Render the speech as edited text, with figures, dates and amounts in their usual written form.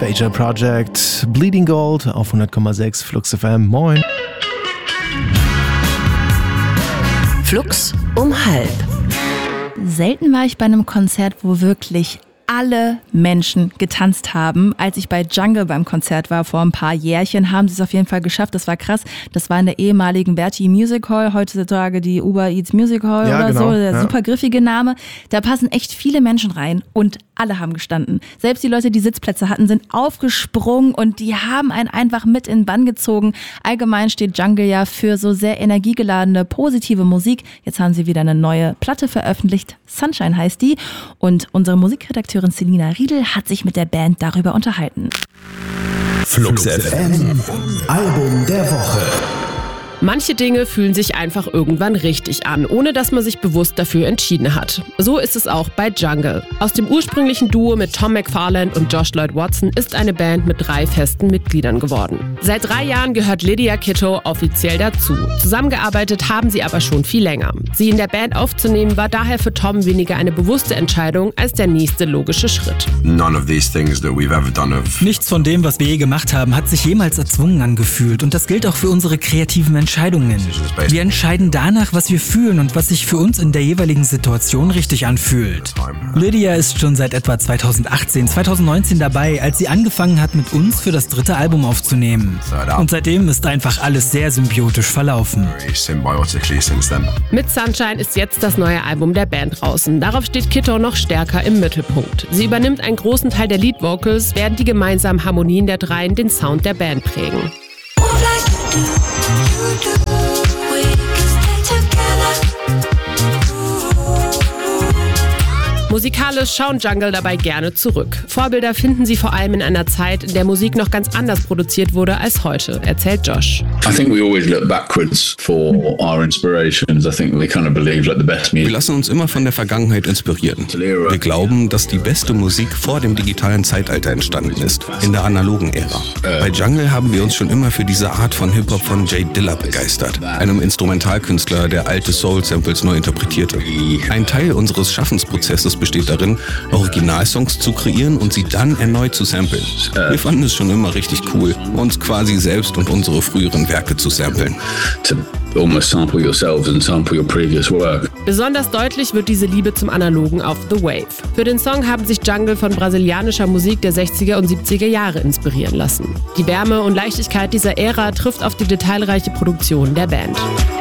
Bajer Project, Bleeding Gold auf 100,6 Flux FM. Moin. Flux um 12:30. Selten war ich bei einem Konzert, wo wirklich alle Menschen getanzt haben. Als ich bei Jungle beim Konzert war vor ein paar Jährchen, haben sie es auf jeden Fall geschafft. Das war krass. Das war in der ehemaligen Verti Music Hall, heutzutage die Uber Eats Music Hall so. Der super griffige Name. Da passen echt viele Menschen rein und alle haben gestanden. Selbst die Leute, die Sitzplätze hatten, sind aufgesprungen und die haben einen einfach mit in den Bann gezogen. Allgemein steht Jungle ja für so sehr energiegeladene, positive Musik. Jetzt haben sie wieder eine neue Platte veröffentlicht. Sunshine heißt die. Und unsere Musikredakteurin Selina Riedel hat sich mit der Band darüber unterhalten. Flux FM, Album der Woche. Manche Dinge fühlen sich einfach irgendwann richtig an, ohne dass man sich bewusst dafür entschieden hat. So ist es auch bei Jungle. Aus dem ursprünglichen Duo mit Tom McFarland und Josh Lloyd Watson ist eine Band mit 3 festen Mitgliedern geworden. Seit 3 Jahren gehört Lydia Kitto offiziell dazu. Zusammengearbeitet haben sie aber schon viel länger. Sie in der Band aufzunehmen war daher für Tom weniger eine bewusste Entscheidung als der nächste logische Schritt. Nichts von dem, was wir je gemacht haben, hat sich jemals erzwungen angefühlt. Und das gilt auch für unsere kreativen Entscheidungen. Wir entscheiden danach, was wir fühlen und was sich für uns in der jeweiligen Situation richtig anfühlt. Lydia ist schon seit etwa 2018, 2019 dabei, als sie angefangen hat, mit uns für das 3. Album aufzunehmen. Und seitdem ist einfach alles sehr symbiotisch verlaufen. Mit Sunshine ist jetzt das neue Album der Band draußen. Darauf steht Kitto noch stärker im Mittelpunkt. Sie übernimmt einen großen Teil der Lead-Vocals, während die gemeinsamen Harmonien der Dreien den Sound der Band prägen. Musikalisch schauen Jungle dabei gerne zurück. Vorbilder finden sie vor allem in einer Zeit, in der Musik noch ganz anders produziert wurde als heute, erzählt Josh. Wir lassen uns immer von der Vergangenheit inspirieren. Wir glauben, dass die beste Musik vor dem digitalen Zeitalter entstanden ist, in der analogen Ära. Bei Jungle haben wir uns schon immer für diese Art von Hip-Hop von Jay Dilla begeistert, einem Instrumentalkünstler, der alte Soul-Samples neu interpretierte. Ein Teil unseres Schaffensprozesses besteht darin, Originalsongs zu kreieren und sie dann erneut zu samplen. Wir fanden es schon immer richtig cool, uns quasi selbst und unsere früheren Werke zu samplen. Besonders deutlich wird diese Liebe zum Analogen auf The Wave. Für den Song haben sich Jungle von brasilianischer Musik der 60er und 70er Jahre inspirieren lassen. Die Wärme und Leichtigkeit dieser Ära trifft auf die detailreiche Produktion der Band.